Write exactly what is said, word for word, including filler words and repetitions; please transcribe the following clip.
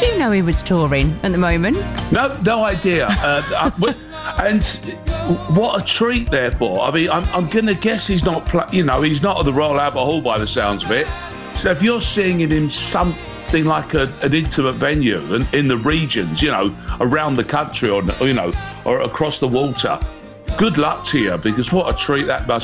Did you know he was touring at the moment? No, no idea. Uh, I, and what a treat, therefore. I mean, I'm, I'm going to guess he's not, pl- you know, he's not at the Royal Albert Hall by the sounds of it. So if you're seeing it in something like a, an intimate venue and in the regions, you know, around the country or, you know, or across the water, good luck to you, because what a treat that must